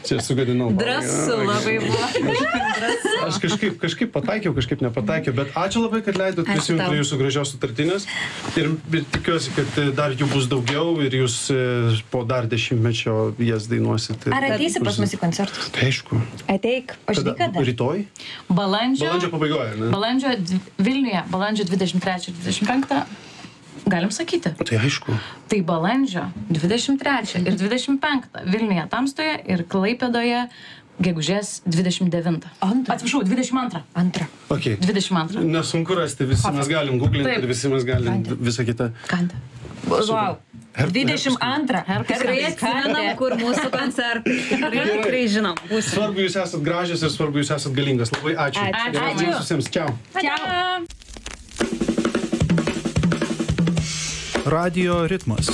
Čia sugadinau. Drąsu labai buvo. Aš kažkaip pataikiau, kažkaip nepataikiau, bet ačiū labai, kad leidot prisijungti prie jūsų gražios sutartinės ir tikiuosi, kad dar jų bus daugiau ir jūs po dar 10-mečio jas dainuosit. Ar ateisi pas mus į koncertus? Tai aišku. Ateik. O žinai kada? Rytoj? Balandžio pabaigoje, ne? Vilniuje, balandžio 23 ir 25. Galim sakyti. Tai aišku. Tai balandžio 23 ir 25 Vilniuje Tamstoje ir Klaipėdoje gegužės 29. Atsiprašau, 22. Antrą. Okay. 22. Nesunku rasti, visi mes galim googlinti ir visi mes galim visą kitą. Kanda. Wow. 22. Tikrai atsimenam, kur mūsų koncertai. Tikrai žinom. Svarbu, jūs esat gražios ir svarbu, jūs esat galingas. Labai ačiū. Ačiū. Visiems. Čiau. Čiau. Radio ritmas.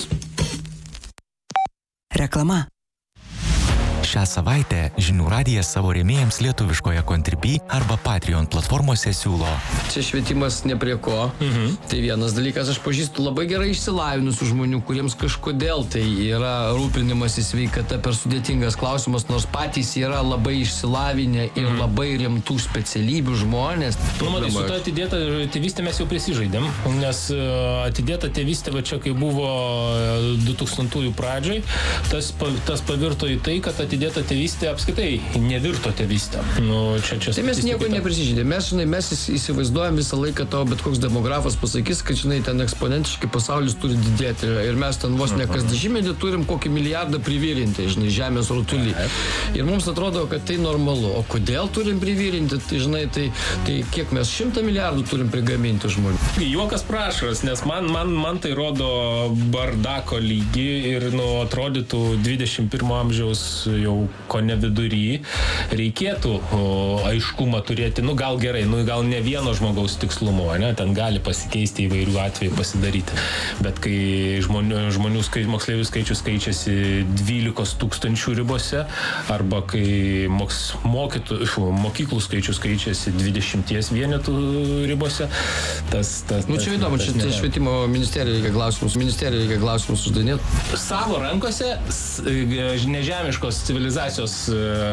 Reklama. Šią savaitę Žinių radijas savo rėmėjams lietuviškoje Contribui arba Patreon platformose siūlo. Čia švietimas ne prie ko. Tai vienas dalykas, aš pažįstu labai gerai išsilavinusių žmonių, kuriems kažkodėl tai yra rūpinimasis sveikata per sudėtingas klausimas, nors patys yra labai išsilavinę ir labai rimtų specialybių žmonės. Matai, su to atidėta tėvystė mes jau prisižaidėm, nes atidėta tėvystė, va čia kai buvo 2000-ųjų pradžiai, tas pavirto į tai, kad atidėta tėvystė apskaitai nevirto tėvystė. Tai mes nieko neprisižaidėm. Mes įsivaizduojam visą laiką, tavo bet koks demografas pasakys, kad žinai, ten eksponentiškai pasaulis turi didėti ir mes ten vos ne kas dešimtmetį turim kokį milijardą privirinti, žinai, žemės rutulį. Ir mums atrodo, kad tai normalu. O kodėl turim privirinti, tai žinai, tai kiek mes 100 milijardų turim prigaminti žmonių. Juokas prašaras, nes man tai rodo bardako lygį ir atrodytų 21 amžiaus jau ko ne vidury, reikėtų aiškumą turėti, gal gerai, gal ne vieno žmogaus tikslumo, ne, ten gali pasikeisti įvairių atvejų pasidaryti, bet kai moksleivių skaičius keičiasi 12 000 ribose, arba kai mokyklų skaičius keičiasi 20 vienetų ribose, čia įdomu, čia švietimo ministerija reikia klausimus uždavinėti. Savo rankose nežemiškos civilizacijos